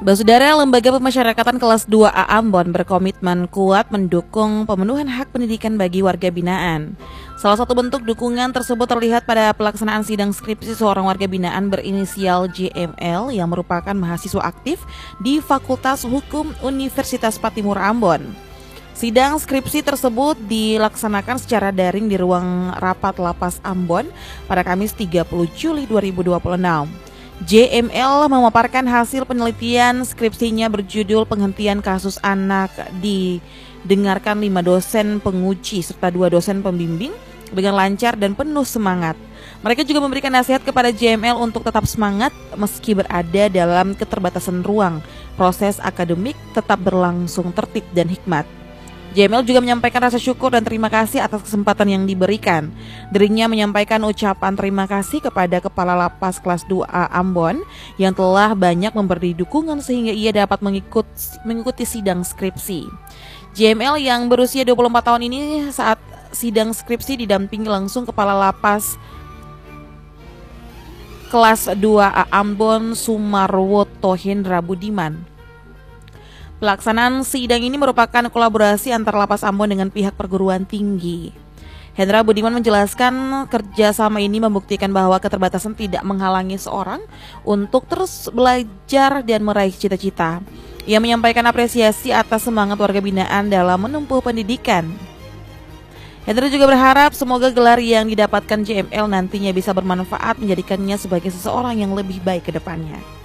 Saudara, Lembaga Pemasyarakatan Kelas 2A Ambon berkomitmen kuat mendukung pemenuhan hak pendidikan bagi warga binaan. Salah satu bentuk dukungan tersebut terlihat pada pelaksanaan sidang skripsi seorang warga binaan berinisial JML yang merupakan mahasiswa aktif di Fakultas Hukum Universitas Patimura Ambon. Sidang skripsi tersebut dilaksanakan secara daring di ruang rapat Lapas Ambon pada Kamis 30 Juli 2026. JML memaparkan hasil penelitian skripsinya berjudul Penghentian Kasus Anak didengarkan 5 dosen penguji serta 2 dosen pembimbing dengan lancar dan penuh semangat. Mereka juga memberikan nasihat kepada JML untuk tetap semangat meski berada dalam keterbatasan ruang. Proses akademik tetap berlangsung tertib dan hikmat. JML juga menyampaikan rasa syukur dan terima kasih atas kesempatan yang diberikan. Dirinya menyampaikan ucapan terima kasih kepada Kepala Lapas Kelas 2A Ambon yang telah banyak memberi dukungan sehingga ia dapat mengikuti sidang skripsi. JML yang berusia 24 tahun ini saat sidang skripsi didampingi langsung Kepala Lapas Kelas 2A Ambon Sumarwoto Hendra Budiman. Pelaksanaan sidang ini merupakan kolaborasi antara Lapas Ambon dengan pihak perguruan tinggi. Hendra Budiman menjelaskan kerjasama ini membuktikan bahwa keterbatasan tidak menghalangi seorang untuk terus belajar dan meraih cita-cita. Ia menyampaikan apresiasi atas semangat warga binaan dalam menempuh pendidikan. Hendra juga berharap semoga gelar yang didapatkan JML nantinya bisa bermanfaat menjadikannya sebagai seseorang yang lebih baik ke depannya.